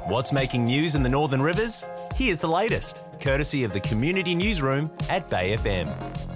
What's making news in the Northern Rivers? Here's the latest, courtesy of the Community Newsroom at Bay FM.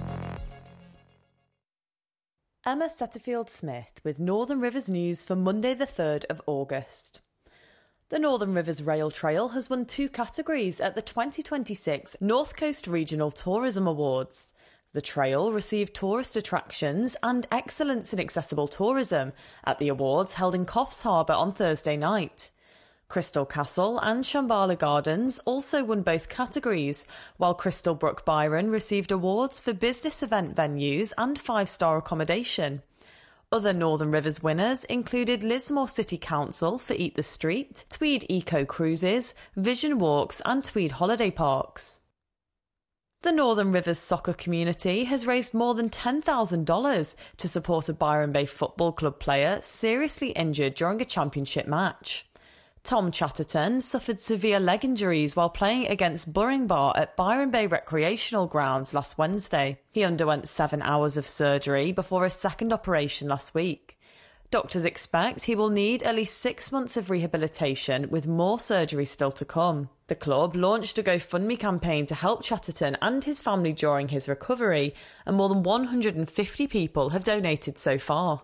Emma Setterfield-Smith with Northern Rivers News for Monday the 3rd of August. The Northern Rivers Rail Trail has won 2 categories at the 2026 North Coast Regional Tourism Awards. The trail received Tourist Attractions and Excellence in Accessible Tourism at the awards held in Coffs Harbour on Thursday night. Crystal Castle and Shambhala Gardens also won both categories, while Crystal Brook Byron received awards for business event venues and 5-star accommodation. Other Northern Rivers winners included Lismore City Council for Eat the Street, Tweed Eco Cruises, Vision Walks and Tweed Holiday Parks. The Northern Rivers soccer community has raised more than $10,000 to support a Byron Bay Football Club player seriously injured during a championship match. Tom Chatterton suffered severe leg injuries while playing against Burringbar at Byron Bay Recreational Grounds last Wednesday. He underwent 7 hours of surgery before a second operation last week. Doctors expect he will need at least 6 months of rehabilitation, with more surgery still to come. The club launched a GoFundMe campaign to help Chatterton and his family during his recovery, and more than 150 people have donated so far.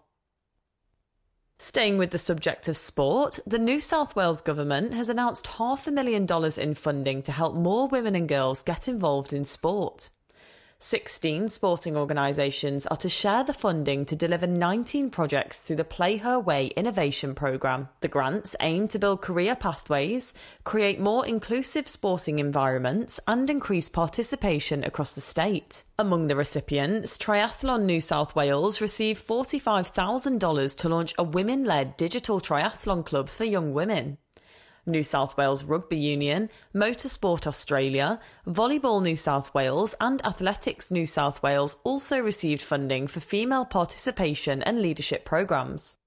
Staying with the subject of sport, the New South Wales Government has announced $500,000 in funding to help more women and girls get involved in sport. 16 sporting organisations are to share the funding to deliver 19 projects through the Play Her Way Innovation Programme. The grants aim to build career pathways, create more inclusive sporting environments and increase participation across the state. Among the recipients, Triathlon New South Wales received $45,000 to launch a women-led digital triathlon club for young women. New South Wales Rugby Union, Motorsport Australia, Volleyball New South Wales and Athletics New South Wales also received funding for female participation and leadership programmes.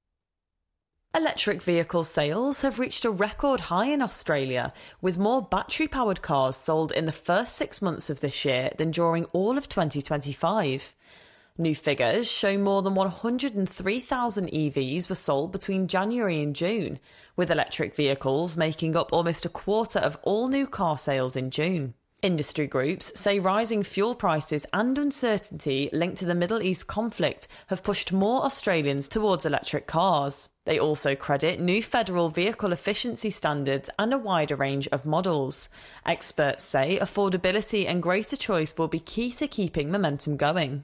Electric vehicle sales have reached a record high in Australia, with more battery-powered cars sold in the first 6 months of this year than during all of 2025. New figures show more than 103,000 EVs were sold between January and June, with electric vehicles making up almost a quarter of all new car sales in June. Industry groups say rising fuel prices and uncertainty linked to the Middle East conflict have pushed more Australians towards electric cars. They also credit new federal vehicle efficiency standards and a wider range of models. Experts say affordability and greater choice will be key to keeping momentum going.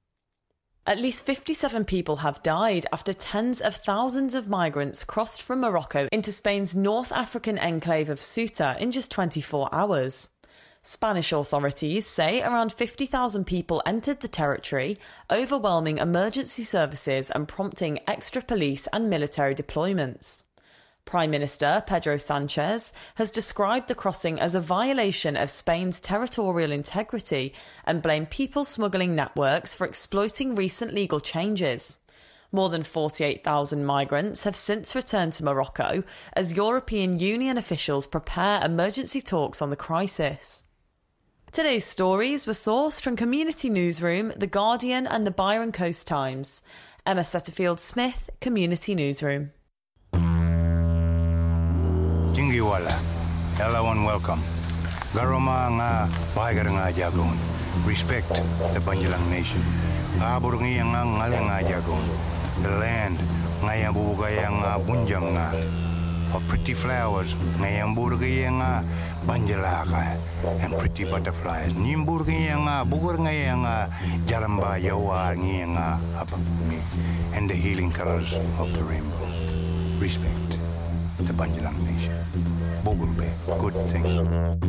At least 57 people have died after tens of thousands of migrants crossed from Morocco into Spain's North African enclave of Ceuta in just 24 hours. Spanish authorities say around 50,000 people entered the territory, overwhelming emergency services and prompting extra police and military deployments. Prime Minister Pedro Sanchez has described the crossing as a violation of Spain's territorial integrity and blamed people smuggling networks for exploiting recent legal changes. More than 48,000 migrants have since returned to Morocco as European Union officials prepare emergency talks on the crisis. Today's stories were sourced from Community Newsroom, The Guardian and the Byron Coast Times. Emma Setterfield-Smith, Community Newsroom. Jingiwala, everyone welcome. Garoma nga bahagar nga jagon. Respect the Banjalang Nation. Abor nga nga ngale nga jagon. The land nga yang bubugaya nga bunjang nga. Of pretty flowers nga yang burgaya nga banjalaka. And pretty butterflies. Nimburgaya nga bugur nga yang jaramba yawa nga apagmi. And the healing colors of the rainbow. Respect the Banjalang Nation. Bogulbe, good thing.